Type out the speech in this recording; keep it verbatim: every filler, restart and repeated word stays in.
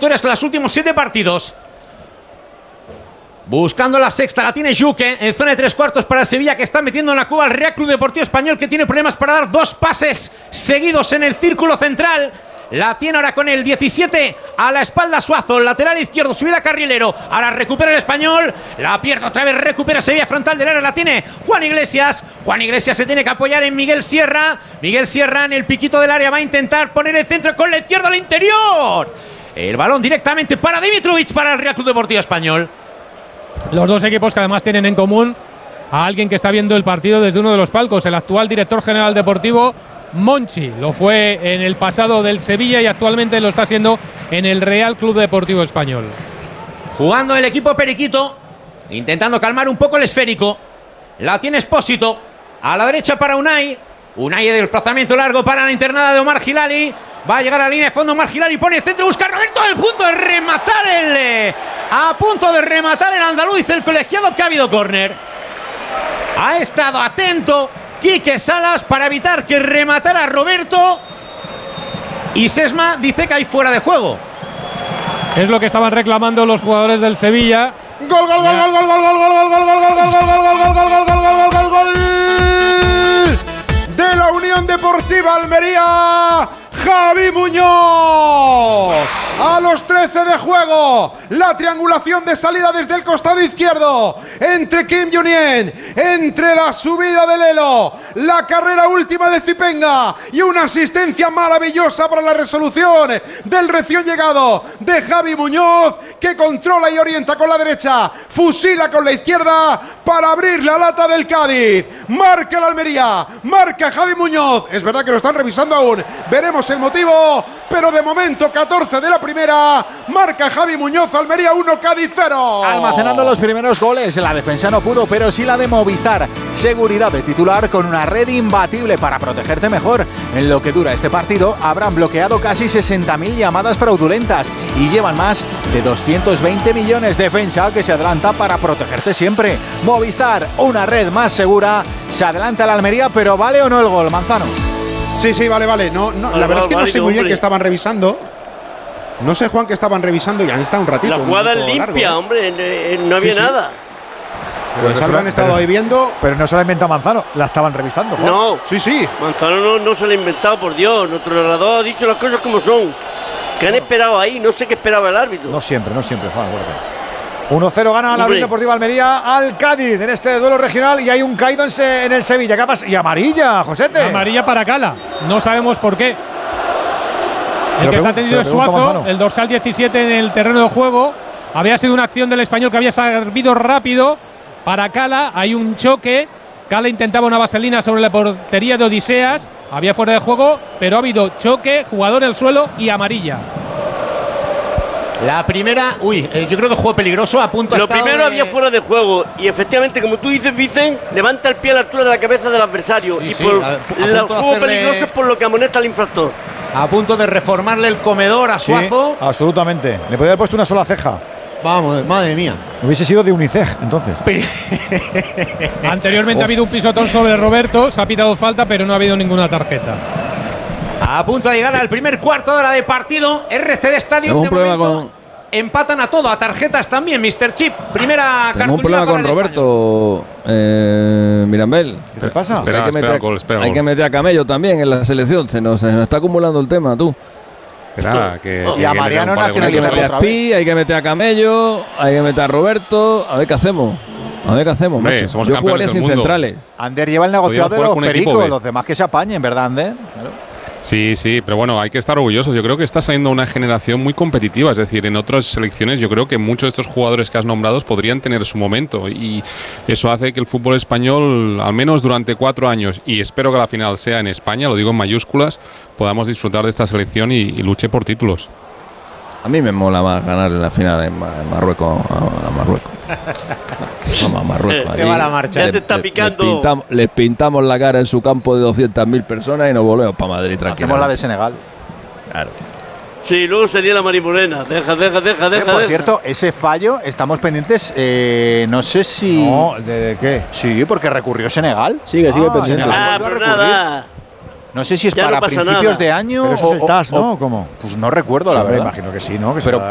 victorias en los últimos siete partidos. Buscando la sexta, la tiene Juque en zona de tres cuartos para el Sevilla, que está metiendo en la cueva al Real Club Deportivo Español, que tiene problemas para dar dos pases seguidos en el círculo central. La tiene ahora con el diecisiete a la espalda Suazo, lateral izquierdo, subida carrilero. Ahora recupera el Español, la pierde otra vez, recupera Sevilla frontal del área, la tiene Juan Iglesias. Juan Iglesias se tiene que apoyar en Miguel Sierra. Miguel Sierra en el piquito del área va a intentar poner el centro con la izquierda al interior. El balón directamente para Dimitrovic, para el Real Club Deportivo Español. Los dos equipos que además tienen en común a alguien que está viendo el partido desde uno de los palcos, el actual director general deportivo Monchi. Lo fue en el pasado del Sevilla y actualmente lo está haciendo en el Real Club Deportivo Español. Jugando el equipo periquito, intentando calmar un poco el esférico. La tiene Espósito, a la derecha para Unai. Unai de desplazamiento largo para la internada de Omar Hilali. Va a llegar a la línea de fondo Omar Hilali, pone el centro, busca a Roberto, al punto de rematar el... A punto de rematar el andaluz, dice el colegiado que ha habido córner. Ha estado atento Quique Salas para evitar que rematara a Roberto. Y Sesma dice que hay fuera de juego. Es lo que estaban reclamando los jugadores del Sevilla. Gol, gol, gol, gol, gol, gol, gol, gol, gol, gol, gol, gol, gol, gol, gol, gol, gol, gol, gol de la Unión Deportiva Almería. Javi Muñoz. A los trece de juego, la triangulación de salida desde el costado izquierdo entre Kim Junien, entre la subida de Lelo, la carrera última de Zipenga y una asistencia maravillosa para la resolución del recién llegado de Javi Muñoz, que controla y orienta con la derecha, fusila con la izquierda para abrir la lata del Cádiz. Marca la Almería, marca Javi Muñoz. Es verdad que lo están revisando aún, veremos el motivo, pero de momento catorce de la primera, marca Javi Muñoz, Almería uno, Cádiz cero. Almacenando los primeros goles, la defensa no pudo, pero sí la de Movistar. Seguridad de titular con una red imbatible para protegerte mejor. En lo que dura este partido, habrán bloqueado casi sesenta mil llamadas fraudulentas y llevan más de doscientos veinte millones. Defensa que se adelanta para protegerte siempre. Movistar, una red más segura. Se adelanta la Almería, pero ¿vale o no el gol, Manzano? Sí, sí, vale, vale. No, no, vale la verdad vale, es que vale, no sé muy bien hombre. qué estaban revisando. No sé, Juan, qué estaban revisando y han estado un ratito. La un jugada minuto limpia, largo, ¿eh? hombre, eh, no había Sí, sí. nada. Pues algo han estado ahí viendo. Pero no se la inventa Manzano, la estaban revisando, Juan. No, Sí, sí. Manzano no, no se lo ha inventado, por Dios. Nuestro narrador ha dicho las cosas como son. ¿Qué han esperado ahí? No sé qué esperaba el árbitro. No siempre, no siempre, Juan, acuérdate. uno cero gana la Hombre. Unión Deportiva Almería al Cádiz en este duelo regional y hay un caído en, se, en el Sevilla. ¿Qué pasa? Y amarilla, Josete. Amarilla para Cala. No sabemos por qué. Se El lo que está pregun- atendido se es lo pregunto a Suazo, Manzano. el dorsal diecisiete en el terreno de juego. Había sido una acción del Español que había servido rápido para Cala. Hay un choque. Cala intentaba una vaselina sobre la portería de Odiseas. Había fuera de juego, pero ha habido choque, jugador en el suelo y amarilla. La primera, uy, eh, yo creo que juego peligroso, a punto Lo ha estado primero de- había fuera de juego y efectivamente, como tú dices, Vicen, levanta el pie a la altura de la cabeza del adversario. Sí, y sí, por a- a el punto de juego hacerle- peligroso es por lo que amonesta al infractor. a punto de reformarle el comedor a Sí, Suazo. absolutamente. Le podía haber puesto una sola ceja. Vamos, madre mía. Hubiese sido de Unicef, entonces. Anteriormente ha habido un pisotón sobre Roberto. Se ha pitado falta, pero no ha habido ninguna tarjeta. A punto de llegar al primer cuarto de hora de partido. R C D Stadium. Tengo un de problema momento, empatan a todo, a tarjetas también, mister Chip. Primera Tengo un cartulina problema para con el español. Roberto eh, Mirambel. ¿Qué te pasa? Espera, hay que espera, meter, gol, espera, hay gol. que meter a Camello también en la selección. Se nos, se nos está acumulando el tema, tú. Espera, que, Y que a le Mariano da un par de Hay que nacionalizado golpes. meter a otra vez. Spi, hay que meter a Camello, hay que meter a Roberto. A ver qué hacemos. A ver qué hacemos, Hombre, macho. somos Yo campeones jugaría del sin mundo. centrales. Ander lleva el negociado de jugar los con un equipo pericos, B. los demás que se apañen, ¿verdad, Ander? Claro. Sí, sí, pero bueno, hay que estar orgullosos. Yo creo que está saliendo una generación muy competitiva. Es decir, en otras selecciones yo creo que muchos de estos jugadores que has nombrado podrían tener su momento. Y eso hace que el fútbol español, al menos durante cuatro años, y espero que la final sea en España, lo digo en mayúsculas, podamos disfrutar de esta selección y, y luche por títulos. A mí me mola más ganar en la final en, Ma- en Marruecos. A, a Marruecos. Vamos a Marruecos. Qué allí. mala marcha. Ya Le- te está le- picando. Les pintamos, les pintamos la cara en su campo de doscientas mil personas y nos volvemos para Madrid tranquilo. Hacemos la de Senegal. Claro. Sí, luego sería la Marimorena. Deja, deja, deja, Eh, deja. por deja. cierto, ese fallo, estamos pendientes, eh, no sé si… No, ¿de qué? Sí, porque recurrió Senegal. Sigue, sigue Ah, pendiente. Senegal Ah, volvió a pero recurrir. nada. No sé si es Ya no para pasa principios nada. de año Pero eso o… es el T A S, o- ¿no? ¿Cómo? Pues no recuerdo, Sí, la hombre, verdad. imagino que sí, ¿no? Que Pero será-